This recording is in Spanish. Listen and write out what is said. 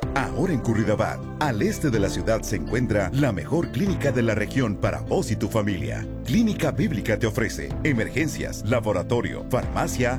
Ahora en Curridabat, al este de la ciudad, se encuentra la mejor clínica de la región para vos y tu familia. Clínica Bíblica te ofrece emergencias, laboratorio, farmacia